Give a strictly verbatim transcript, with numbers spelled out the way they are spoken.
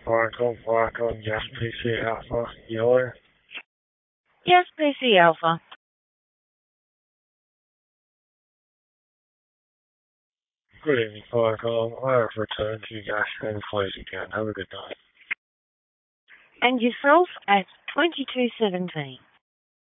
Fargo, Fargo, yes, P C Alpha, Euler. Yes, P C Alpha. Good evening, Fargo. I have returned to your same place again. Have a good night. And yourself at twenty-two seventeen.